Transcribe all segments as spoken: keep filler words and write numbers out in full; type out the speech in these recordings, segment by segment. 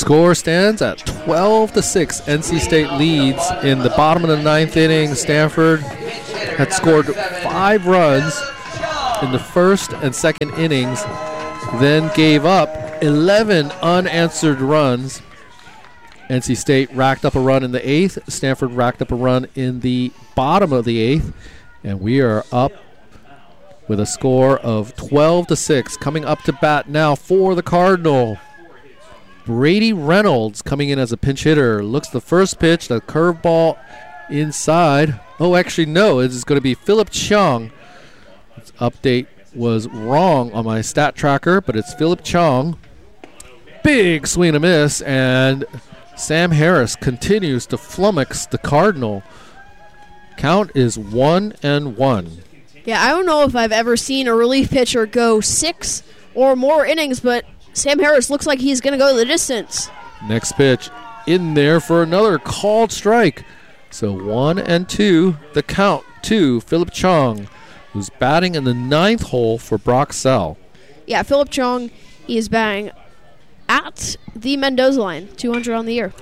Score stands at twelve to six. N C State leads in the bottom of the ninth inning. Stanford had scored five runs in the first and second innings, then gave up eleven unanswered runs. N C State racked up a run in the eighth. Stanford racked up a run in the bottom of the eighth. And we are up with a score of twelve to six. Coming up to bat now for the Cardinal, Brady Reynolds coming in as a pinch hitter. Looks the first pitch, the curveball inside. Oh, actually, no. It is going to be Philip Chong. This update was wrong on my stat tracker, but it's Philip Chong. Big swing and a miss, and Sam Harris continues to flummox the Cardinal. Count is one and one. Yeah, I don't know if I've ever seen a relief pitcher go six or more innings, but Sam Harris looks like he's going to go the distance. Next pitch in there for another called strike. So one and two, the count to Philip Chong, who's batting in the ninth hole for Brock Sell. Yeah, Philip Chong, he is batting at the Mendoza line, two hundred on the year.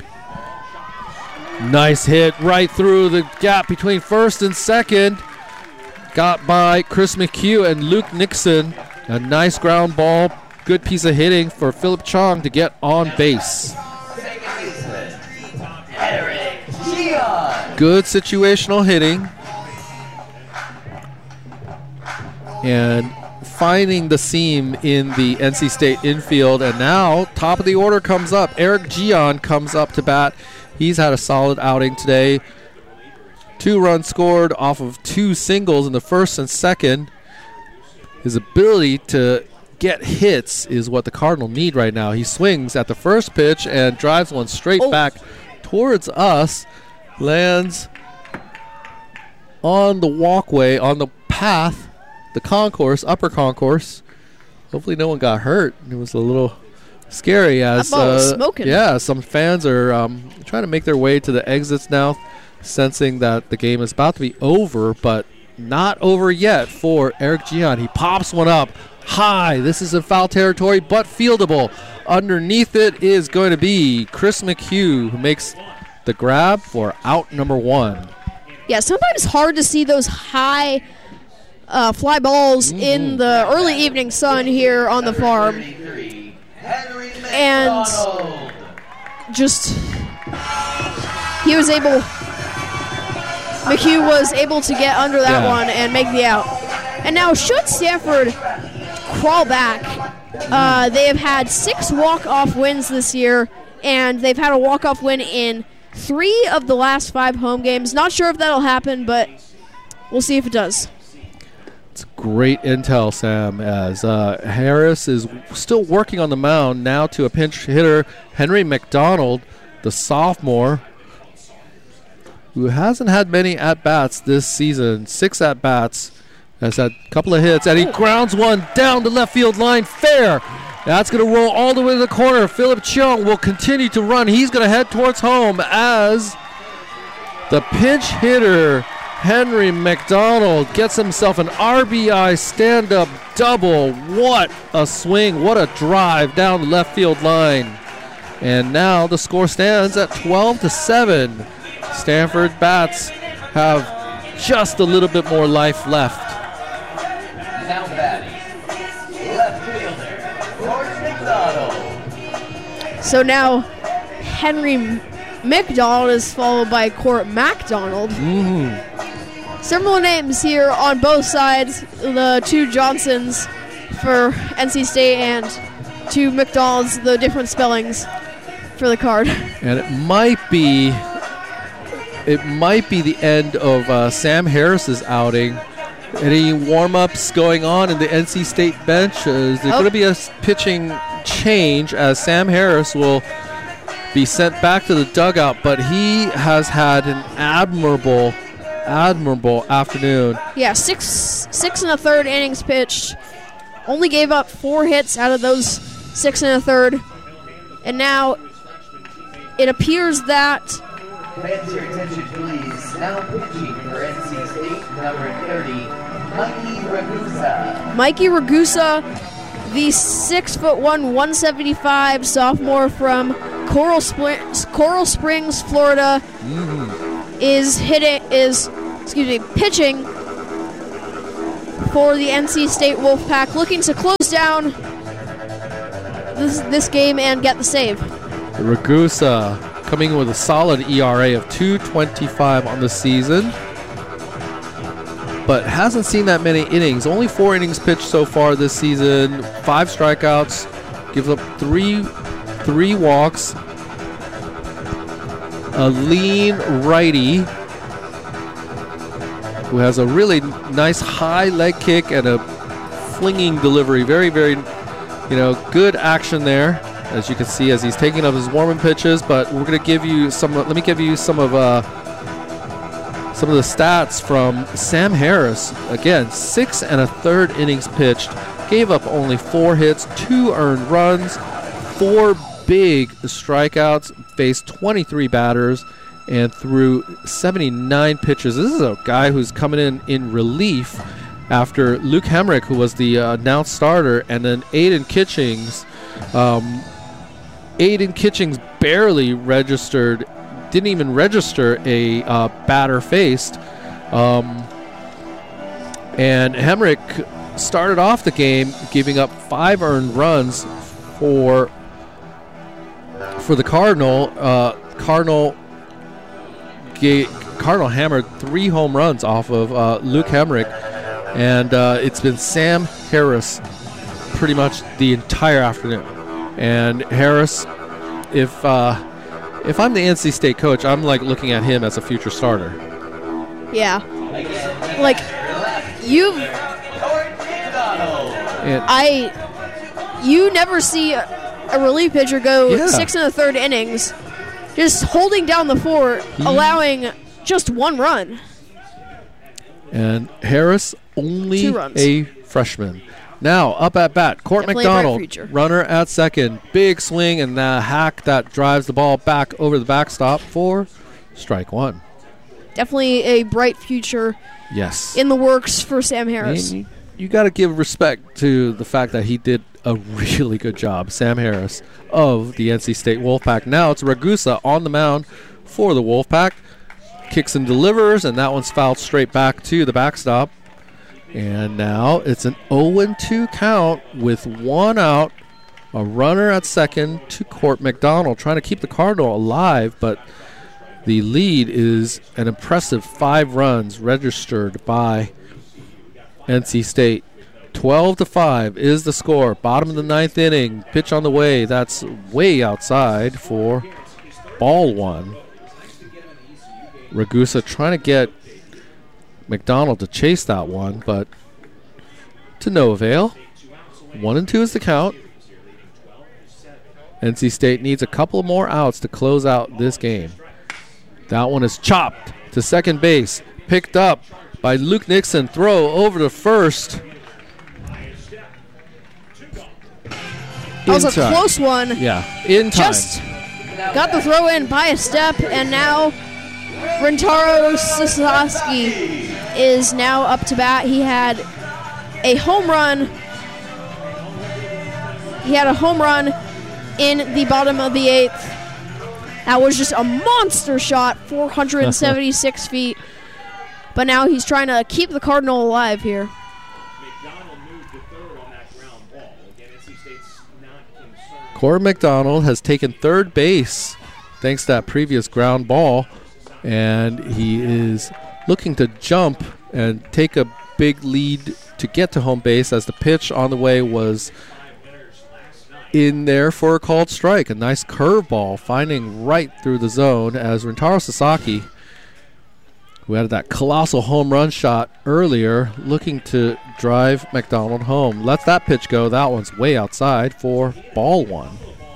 Nice hit right through the gap between first and second. Got by Chris McHugh and Luke Nixon. A nice ground ball. Good piece of hitting for Philip Chong to get on base. Good situational hitting. And finding the seam in the N C State infield. And now, top of the order comes up. Eric Gion comes up to bat. He's had a solid outing today. Two runs scored off of two singles in the first and second. His ability to get hits is what the Cardinal need right now. He swings at the first pitch and drives one straight oh. back towards us. Lands on the walkway, on the path, the concourse, upper concourse. Hopefully no one got hurt. It was a little scary as uh, smoking. Yeah, some fans are um, trying to make their way to the exits now, sensing that the game is about to be over, but not over yet for Eric Gion. He pops one up high. This is in foul territory, but fieldable. Underneath it is going to be Chris McHugh, who makes the grab for out number one. Yeah, sometimes it's hard to see those high uh, fly balls mm-hmm. in the early evening sun here on the farm. And just he was able McHugh was able to get under that yeah. one and make the out. And now should Stanford crawl back, uh, they have had six walk-off wins this year, and they've had a walk-off win in three of the last five home games. Not sure if that'll happen, but we'll see if it does. It's great intel, Sam, as uh, Harris is still working on the mound now to a pinch hitter, Henry McDonald, the sophomore, who hasn't had many at-bats this season. Six at-bats, has had a couple of hits, and he grounds one down the left field line, fair. That's going to roll all the way to the corner. Philip Chung will continue to run. He's going to head towards home as the pinch hitter, Henry McDonald, gets himself an R B I stand-up double. What a swing. What a drive down the left field line. And now the score stands at twelve to seven. Stanford bats have just a little bit more life left. Now batting, left fielder, Court McDonald. So now Henry McDonald is followed by Court MacDonald. Mm-hmm. Similar names here on both sides, the two Johnsons for N C State and two McDonalds, the different spellings for the card. And it might be it might be the end of uh, Sam Harris's outing. Any warm-ups going on in the N C State bench? Uh, is there oh. going to be a pitching change as Sam Harris will be sent back to the dugout, but he has had an admirable Admirable afternoon. Yeah, six six and a third innings pitched. Only gave up four hits out of those six and a third. And now it appears that Fans, your attention, please. Now pitching for N C State, number thirty, Mikey Ragusa. Mikey Ragusa, the six foot one, one seventy-five sophomore from Coral Springs, Coral Springs, Florida, Mm. is hitting is excuse me pitching for the N C State Wolfpack, looking to close down this this game and get the save. Ragusa coming in with a solid E R A of two twenty-five on the season, but hasn't seen that many innings. Only four innings pitched so far this season. Five strikeouts, gives up three three walks. A lean righty who has a really nice high leg kick and a flinging delivery. Very, very, you know, good action there, as you can see as he's taking up his warming pitches. But we're going to give you some. Let me give you some of uh, some of the stats from Sam Harris. Again, six and a third innings pitched, gave up only four hits, two earned runs, four big strikeouts, faced twenty-three batters, and threw seventy-nine pitches. This is a guy who's coming in in relief after Luke Hemrick, who was the uh, announced starter, and then Aiden Kitchings. Um, Aiden Kitchings barely registered, didn't even register a uh, batter faced. Um, and Hemrick started off the game giving up five earned runs for for the Cardinal. Uh, Cardinal ga- Cardinal hammered three home runs off of uh, Luke Hemrick, and uh, it's been Sam Harris pretty much the entire afternoon. And Harris, if uh, if I'm the N C State coach, I'm like looking at him as a future starter. Yeah, like you, I, you never see a, a relief pitcher go Yeah. six and a third innings, just holding down the fort, He- allowing just one run. And Harris only Two runs. a freshman. Now up at bat, Court Definitely a bright McDonald, future. runner at second, big swing and the hack that drives the ball back over the backstop for strike one. Definitely a bright future Yes. in the works for Sam Harris. And you you got to give respect to the fact that he did a really good job, Sam Harris of the N C State Wolfpack. Now it's Ragusa on the mound for the Wolfpack. Kicks and delivers, and that one's fouled straight back to the backstop. And now it's an oh and two count with one out. A runner at second to Court McDonald, trying to keep the Cardinal alive, but the lead is an impressive five runs registered by N C State. twelve to five is the score. Bottom of the ninth inning. Pitch on the way. That's way outside for ball one. Ragusa trying to get McDonald to chase that one, but to no avail. One and two is the count. N C State needs a couple more outs to close out this game. That one is chopped to second base. Picked up by Luke Nixon. Throw over to first. That was In a time. close one. Yeah, in time. Just got the throw in by a step, and now Rentaro Sasaki is now up to bat. He had a home run. He had a home run in the bottom of the eighth. That was just a monster shot, four hundred seventy-six feet. But now he's trying to keep the Cardinal alive here. Court McDonald has taken third base thanks to that previous ground ball, and he is looking to jump and take a big lead to get to home base, as the pitch on the way was in there for a called strike. A nice curveball finding right through the zone, as Rentaro Sasaki, who had that colossal home run shot earlier, looking to drive McDonald home. Let that pitch go. That one's way outside for ball one.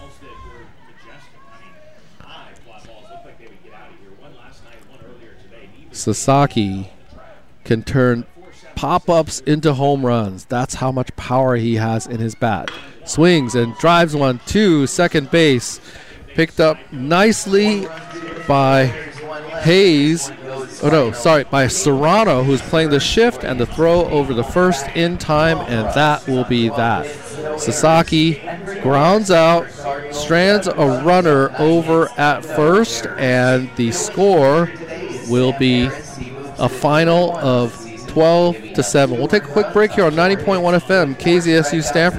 Sasaki can turn pop-ups into home runs. That's how much power he has in his bat. Swings and drives one to second base. Picked up nicely by Hayes. Oh, no, sorry, by Serrano, who's playing the shift, and the throw over the first in time, and that will be that. Sasaki grounds out, strands a runner over at first, and the score will be a final of twelve to seven. We'll take a quick break here on ninety point one F M, K Z S U Stanford.